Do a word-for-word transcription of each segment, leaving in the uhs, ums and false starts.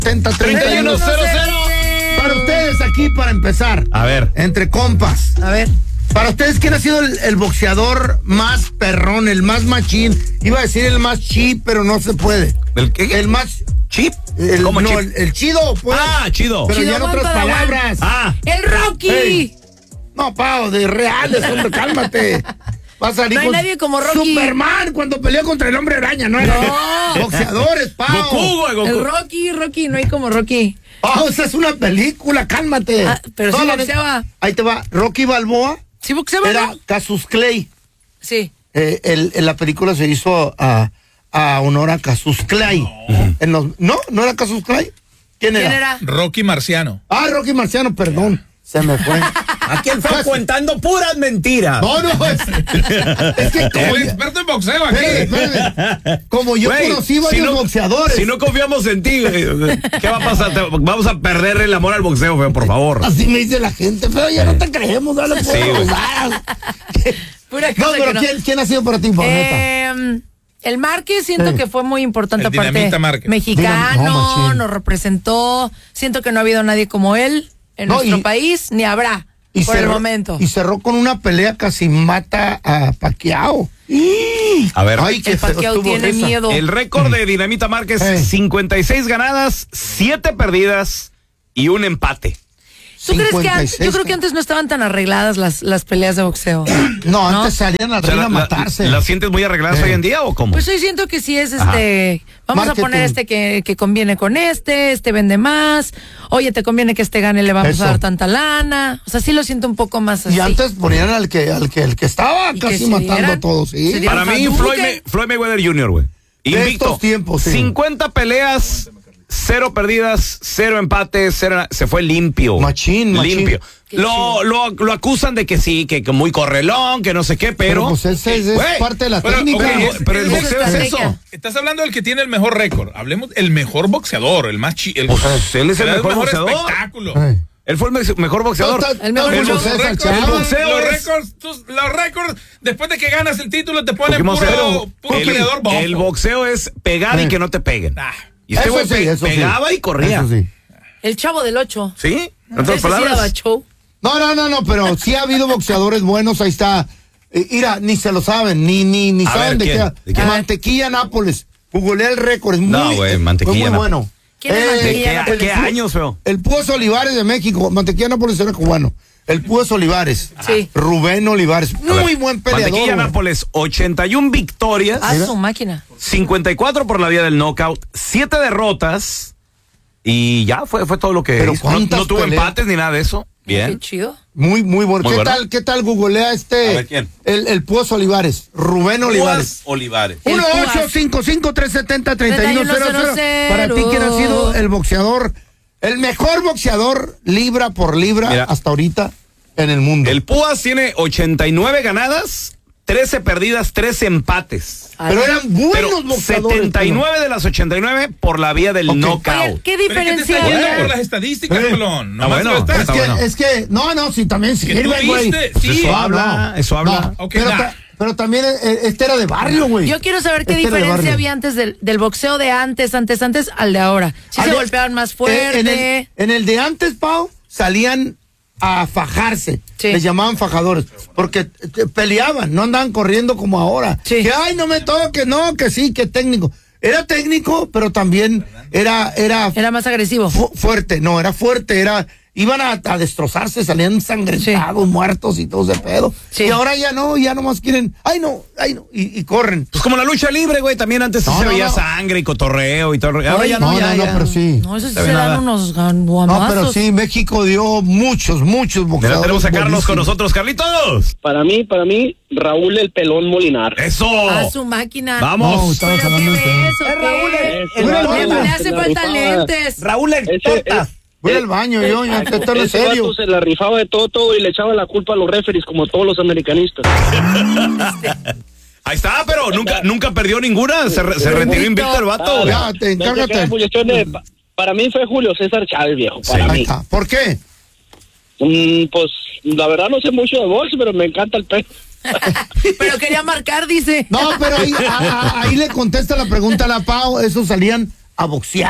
treinta y uno cero cero. Para ustedes aquí, para empezar. A ver. Entre compas. A ver. Para ustedes, ¿quién ha sido el, el boxeador más perrón, el más machín? Iba a decir el más chip, pero no se puede. ¿El qué? El más... ¿Chip? El, ¿Cómo no, chip? El, el chido, pues. Ah, chido. Pero Chido ya en Juan otras Padawan. palabras. Ah. ¡El Rocky! Hey. No, Pau, de reales, hombre, cálmate. Vas a salir No hay con nadie como Rocky. Superman cuando peleó contra el hombre araña, ¿no? No. Boxeadores, Pau. Goku, güey, Goku. El Rocky, Rocky, no hay como Rocky. Pau, esa es una película, cálmate. Ah, pero sí la boxeaba. neta- Ahí te va, Rocky Balboa ¿Sí boxeaba, era no? Cassius Clay. Sí. Eh, el, en la película se hizo a, a honor a Cassius Clay. No. En los, no, no era Cassius Clay. ¿Quién era? ¿Quién era? Rocky Marciano. Ah, Rocky Marciano, perdón. Se me fue. Aquí el feo contando puras mentiras. No, no, es, es que como, El experto en boxeo aquí. espérame, espérame. Como yo Güey, conocí varios no, boxeadores. Si no confiamos en ti, güey, ¿qué va a pasar? Te- vamos a perder el amor al boxeo, feo, por favor. Así me dice la gente, pero ya no te creemos, dale por Sí, güey. Pura No, cosa pero que no. ¿quién, ¿quién ha sido para ti, por neta? Eh, el Márquez siento Sí. que fue muy importante, El aparte Dinamita Márquez. mexicano, Dinam- no, machín. nos representó. Siento que no ha habido nadie como él en No, nuestro y- país, ni habrá por el cerró, momento. Y cerró con una pelea casi mata a Pacquiao. A ver. Ay, qué El feo Pacquiao estuvo tiene esa. miedo. El récord de Dinamita Márquez, Eh. cincuenta y seis ganadas, siete perdidas y un empate. ¿Tú crees que antes, cincuenta y seis, yo creo que antes no estaban tan arregladas las, las peleas de boxeo? No, antes salían al O sea, ring la- a la- matarse. ¿Las sientes muy arregladas Eh. hoy en día o cómo? Pues hoy siento que sí es este, vamos Marketing. a poner este que, que conviene con este, este vende más, oye, te conviene que este gane, le vamos Eso. a dar tanta lana, o sea, sí lo siento un poco más así. Y antes ponían al que, al que, el que estaba Y que casi se matando dieran- a todos, ¿sí? se dieran- Para mí, Hadouken. Floyd, May- Floyd Mayweather junior, güey. De Invicto. estos tiempos, sí. cincuenta peleas, cero perdidas, cero empates, cero, se fue limpio. Machín, machín. Limpio. Qué Lo, chido. lo, lo acusan de que sí, que, que muy correlón, que no sé qué, pero. Pero pues ese es, es Güey, parte de la pero, técnica. ok, pero, pero el Es boxeo es estrategia. eso. Estás hablando del que tiene el mejor récord. Hablemos el mejor boxeador, el más chi, el, Pues, él es el que da mejor boxeador. espectáculo. Ay. Él fue el me- mejor boxeador. No, está- El mejor está boxeador. mucho Los César récords, Chávez. El boxeo los es- récords, tus- los récords, después de que ganas el título, te ponen Porque, puro, pero, puro el, peleador bofo. el boxeo es pegar y Eh. que no te peguen. Ah, Y este Eso güey sí, pe- eso sí. pegaba y corría. Eso sí. El Chavo del Ocho. ¿Sí? En Ese otras sí daba palabras. show. No, no, no, no, pero sí ha habido boxeadores buenos, ahí está. Eh, mira, ni se lo saben, ni ni ni A saben ver, de, ¿quién? qué. ¿De quién? Mantequilla Nápoles. Googlea el récord, es muy, No, güey, Mantequilla fue muy Nápoles. bueno. ¿Quién es Eh, ¿De Mantequilla qué, Nápoles? qué años, feo? El Púas Olivares de México, Mantequilla Nápoles era cubano. El Púas Olivares. Sí. Rubén Olivares, A muy ver, buen peleador. Mantequilla güey. Nápoles, ochenta y una victorias, Ah, su máquina. cincuenta y cuatro por la vía del knockout, siete derrotas y ya fue, fue todo lo que Pero hizo. No, ¿cuántas no tuvo peleas? empates ni nada de eso. Qué Bien. chido. Muy, muy bueno. Muy ¿Qué bueno. tal, qué tal googlea este? A ver, ¿quién? El, el Púas Olivares, Rubén Olivares. Olivares. El uno Púas. ocho cinco cinco tres siete cero tres uno cero cero. Para ti, ¿quién ha sido el boxeador, el mejor boxeador libra por libra Mira. hasta ahorita en el mundo? El Púas tiene ochenta y nueve ganadas, trece perdidas, trece empates. Pero eran buenos Pero boxeadores. setenta y nueve de las ochenta y nueve por la vía del Ok. knockout. Oye, ¿qué Pero es que te diferencia está yendo había? por las estadísticas, Eh. Colón. No Ah, más bueno, lo estás. Es está que, bueno. es que, no, no, sí, también Que sirve, tú güey. viste, Pues sí. eso No, habla, no. eso habla. No, Ok, pero, nah. ta- pero también eh, este era de barrio, güey. Yo quiero saber qué Este era de diferencia barrio. había antes del, del boxeo de antes, antes, antes al de ahora. Si Al se de- golpeaban más eh, fuerte. En el, en el de antes, Pau, salían a fajarse. Sí. Les llamaban fajadores. Porque eh, peleaban, no andaban corriendo como ahora. Sí. Que ay, no me toque, no, que sí, que técnico. Era técnico, pero también era, era, Era más agresivo. fu- fuerte, no, era fuerte, era, iban a, a destrozarse, salían ensangrentados, muertos y todo ese pedo. Sí. Y ahora ya no, ya nomás quieren, ay no, ay no, y, y corren. Pues como la lucha libre, güey, también antes sí No, se no, veía no. sangre y cotorreo y todo. Ahora ya no, no, ya, no, ya. pero sí. No, eso sí Se se ve nada. dan unos gan- No, guamazos. pero sí, México dio muchos, muchos Mira, boxeadores. tenemos a Carlos con buenísimos. nosotros. Carlitos. Para mí, para mí, Raúl el Pelón Molinar. Eso. A su máquina. No, Vamos. estamos ¿Pero hablando qué de ves, eso. o Es Raúl, qué? el- el Le- Raúl. Le hace Se la falta rifaba. lentes. Raúl el Ese- Totas. Voy al baño, yo, ya te estoy en Ese serio. vato se la rifaba de todo, todo y le echaba la culpa a los referees como todos los americanistas. Ahí está, pero nunca, nunca perdió ninguna. Se, re- se retiró invicto el vato. güey. Ya, te encárgate. Pa- Para mí fue Julio César Chávez, viejo. Para Ahí mí. está. ¿Por qué? Mm, pues, la verdad no sé mucho de box, pero me encanta el pelo. Pero quería marcar, dice. No, pero ahí, a- a- ahí le contesta la pregunta a la Pau, esos salían a boxear. Sí.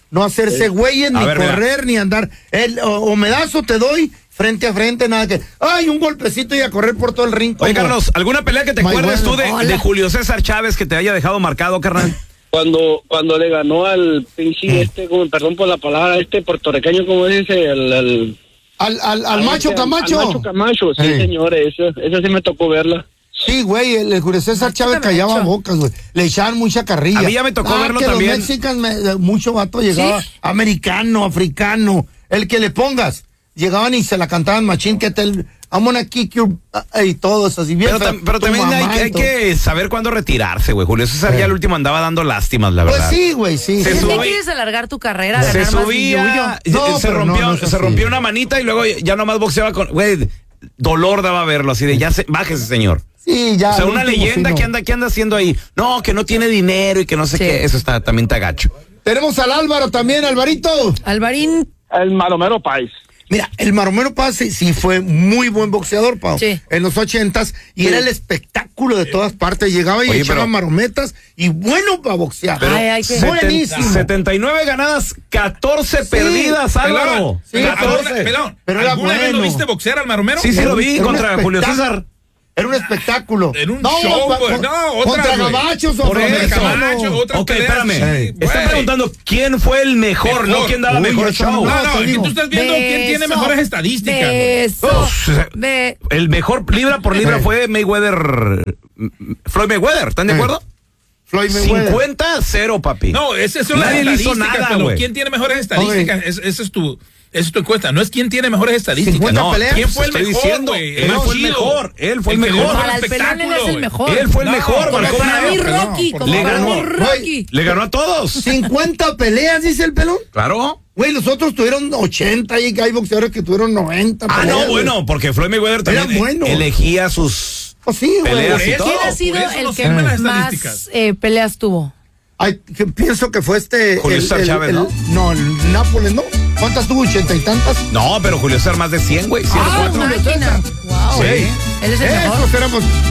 no hacerse güeyes, ni ver, correr, mira. ni andar. El, o, o me das o te doy, frente a frente, nada que. ¡Ay, un golpecito y a correr por todo el ring! Oye, Carlos, ¿alguna pelea que te acuerdes tú de, de Julio César Chávez que te haya dejado marcado, carnal? Cuando cuando le ganó al pinche este, como, perdón por la palabra, este puertorriqueño, como dice, el... el al al, al a macho ese, Camacho. Al macho Camacho, sí, Hey. señores, eso, eso sí me tocó verla. Sí, güey, el, el Julio César Macho Chávez Camacho. callaba bocas, güey. Le echaban mucha carrilla. A mí ya me tocó ah, verlo que también. Los mexicanos, me- mucho vato llegaba, ¿Sí? americano, africano, el que le pongas. Llegaban y se la cantaban machín, que te... I'm gonna kick you, ah, y todos así bien. Pero, feo, tam- pero tu también hay, mamá y hay todo. que saber cuándo retirarse, güey. Julio César Sí. ya el último andaba dando lástimas, la Pues verdad. sí, güey, sí. Se sí. ¿Por qué sube- quieres alargar tu carrera? Se ganar más subía, billuyo? No, se pero rompió, no, no es se así. rompió una manita y luego ya nomás boxeaba con, güey, dolor daba verlo, así de ya se, bájese, señor. Sí, ya. O sea, el una último leyenda sí, no. que anda, que anda haciendo ahí. No, que no tiene dinero y que no sé Sí. qué. Eso está, también está gacho. Tenemos al Álvaro también, Alvarito. Alvarín, El Maromero Pais. Mira, el Maromero Paz sí, sí fue muy buen boxeador, Pau. Sí. En los ochentas, y era el espectáculo de todas partes. Llegaba y Oye, echaba pero- marometas, y bueno para boxear. Pero- Ay, hay que- Buenísimo. setenta y nueve ganadas, catorce perdidas, Álvaro. Sí, ¿Alguna, catorce. pelón, Pero era ¿alguna vez bueno. lo viste boxear al Maromero? Sí, sí, Era lo un- vi era un contra Julio espectáculo. César. Era un espectáculo. En un show, pa- pues, con- no, otra, contra güey. gabachos o Por eso. afroamericanos. Camacho, otra Ok, pelea, espérame. sí, Está güey. preguntando quién fue el mejor, Mejor. no quién daba Uy, mejor eso show. no. No, no, te es que digo. tú estás viendo quién tiene beso, mejores estadísticas. güey. beso, Uf, be- El mejor libra por libra Sí. fue Mayweather. Floyd Mayweather, ¿están de Sí. acuerdo? Floyd Mayweather. cincuenta cero, papi. No, esas son las Nadie le hizo estadísticas, nada, pero güey. ¿quién tiene mejores estadísticas? Es- Esa es tu, esa es tu encuesta. No es quién tiene mejores estadísticas. cincuenta No, peleas. ¿quién fue el Estoy mejor, diciendo, güey? él fue el chido. mejor, él fue el que le mejor. dio Para el pelón él espectáculo, es el güey. mejor. Él fue el No, mejor, como marcó para una- mí no, Rocky, por como Le para ganó. mí Rocky. Le ganó a todos. cincuenta peleas, dice el pelón. Claro. Güey, los otros tuvieron ochenta y hay boxeadores que tuvieron noventa. Ah, peleas, no, güey. bueno, porque Floyd Mayweather Era también bueno. elegía sus Pues sí, güey. peleas Por y eso. todo. ¿Quién ha sido por eso el no que sirven las más estadísticas. eh, peleas tuvo? Ay, que pienso que fue este. Julio César Chávez, ¿no? No, el Nápoles, ¿no? ¿Cuántas tuvo? ¿Ochenta y tantas? No, pero Julio César más de cien, güey. ciento Ah, cuatro. máquina. Wow. Sí. Él es el mejor. Esos éramos